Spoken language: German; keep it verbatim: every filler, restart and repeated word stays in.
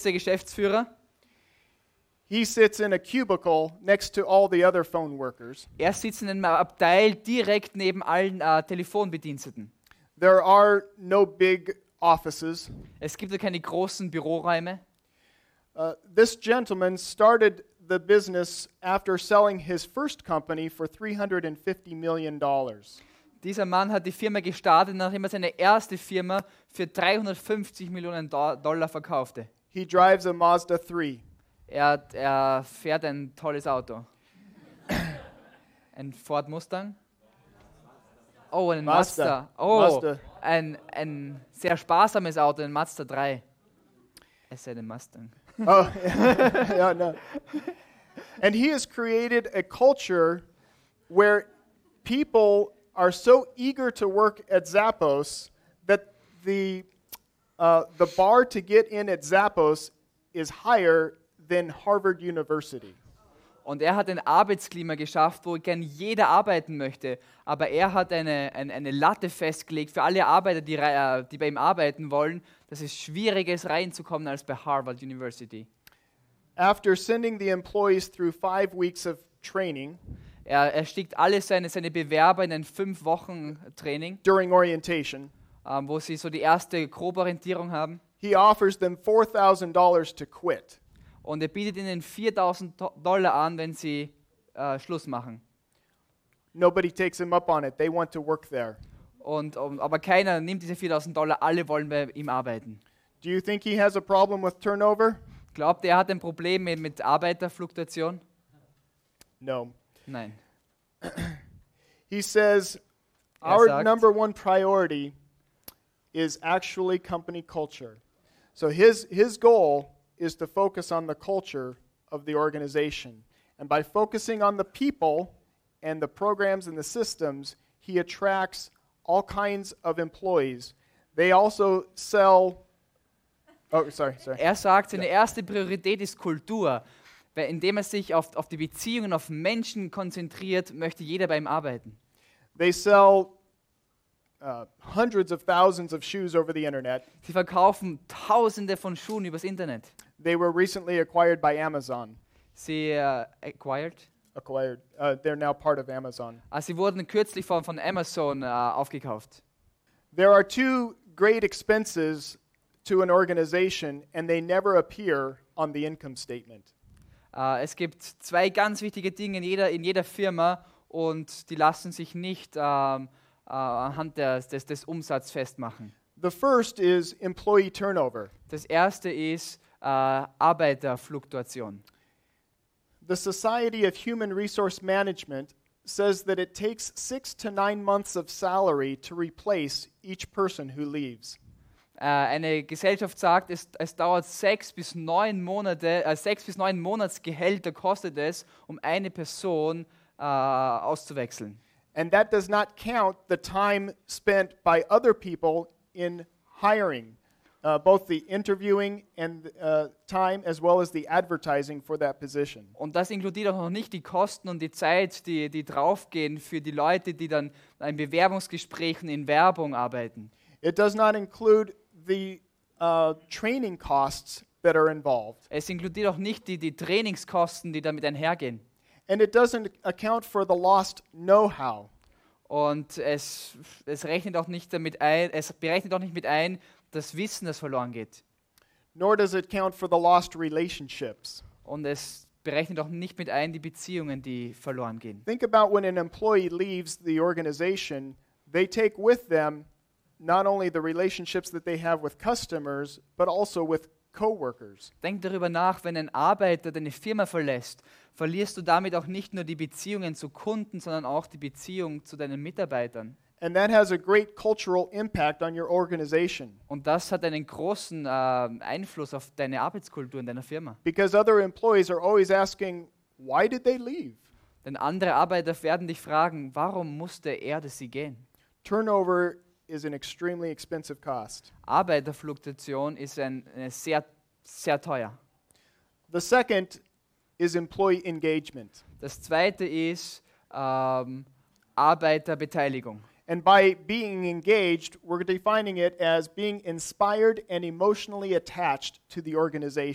größte Geschäftsführer. He sits in a cubicle next to all the other phone workers. Er sitzt in einem Abteil direkt neben allen äh, Telefonbediensteten. There are no big offices. Es gibt ja keine großen Büroräume. Uh, this gentleman started the business after selling his first company for three hundred fifty million dollars. Dieser Mann hat die Firma gestartet, nachdem er seine erste Firma für dreihundertfünfzig Millionen Do- Dollar verkaufte. He drives a Mazda three. Er, er fährt ein tolles Auto. Ein Ford Mustang? Oh, ein Mazda. Mazda. Oh, Mazda. Ein, ein sehr sparsames Auto, ein Mazda drei. Es sei denn Mustang. Oh, yeah, no. And he has created a culture where people are so eager to work at Zappos that the uh, the bar to get in at Zappos is higher than Harvard University. Und er hat ein Arbeitsklima geschafft, wo gern jeder arbeiten möchte. Aber er hat eine, eine, eine Latte festgelegt für alle Arbeiter, die, äh, die bei ihm arbeiten wollen, dass es schwieriger ist, reinzukommen als bei Harvard University. After sending the employees through five weeks of training, Er, er schickt alle seine, seine Bewerber in ein fünf Wochen Training, during orientation, ähm, wo sie so die erste Groborientierung haben. he offers them four thousand dollars to quit. Und er bietet ihnen viertausend Dollar an, wenn sie äh, Schluss machen. Nobody takes him up on it. They want to work there. Und, um, aber keiner nimmt diese viertausend Dollar, alle wollen bei ihm arbeiten. Do you think he has a problem with turnover? Glaubt ihr, er hat ein Problem mit, mit Arbeiterfluktuation? No. Nein. He says, Er our sagt- number one priority is actually company culture. So his, his goal is to focus on the culture of the organization. And by focusing on the people and the programs and the systems, he attracts all kinds of employees. They also sell, oh, sorry, sorry. Er sagt, seine erste Priorität ist Kultur. Weil indem er sich auf, auf die Beziehungen, auf Menschen konzentriert, möchte jeder bei ihm arbeiten. They sell uh, hundreds of thousands of shoes over the internet. Sie verkaufen Tausende von Schuhen übers Internet. They were recently acquired by Amazon. Sie äh, acquired. Acquired. Uh, they're now part of Amazon. Also sie wurden kürzlich von, von Amazon äh, aufgekauft. There are two great expenses to an organization, and they never appear on the income statement. Äh, es gibt zwei ganz wichtige Dinge in jeder, in jeder Firma und die lassen sich nicht ähm, äh, anhand des, des, des Umsatzes festmachen. The first is employee turnover. Das erste ist äh, Arbeiterfluktuation. The Society of Human Resource Management says that it takes six to nine months of salary to replace each person who leaves. Äh, eine Gesellschaft sagt, es, es dauert sechs bis neun Monate, äh, sechs bis neun Monatsgehälter kostet es, um eine Person äh, auszuwechseln. And that does not count the time spent by other people in hiring, uh, both the interviewing and uh, time as well as the advertising for that position. Und das inkludiert auch noch nicht die Kosten und die Zeit, die, die draufgehen für die Leute, die dann in Bewerbungsgesprächen in Werbung arbeiten. It does not include the uh, training costs that are involved. Es inkludiert auch nicht die, die Trainingskosten, die damit einhergehen. And it doesn't account for the lost know-how. Und es, es rechnet auch nicht damit ein, es berechnet auch nicht mit ein, das Wissen, das verloren geht. Nor does it count for the lost relationships. Und es berechnet auch nicht mit ein, die Beziehungen, die verloren gehen. Think about when an employee leaves the organization, they take with them not only the relationships that they have with customers, but also with coworkers. Denk darüber nach, wenn ein Arbeiter deine Firma verlässt, verlierst du damit auch nicht nur die Beziehungen zu Kunden, sondern auch die Beziehung zu deinen Mitarbeitern. And that has a great cultural impact on your organization. Und das hat einen großen äh, Einfluss auf deine Arbeitskultur in deiner Firma. Because other employees are always asking, why did they leave? Denn andere Arbeiter werden dich fragen, warum musste er, dass sie gehen? Turnover is an extremely expensive cost. Arbeiterfluktuation ist ein, eine sehr, sehr teuer. The second is employee engagement. Das zweite ist ähm, Arbeiterbeteiligung. And by being engaged, we're defining it as being inspired and emotionally attached to the organization.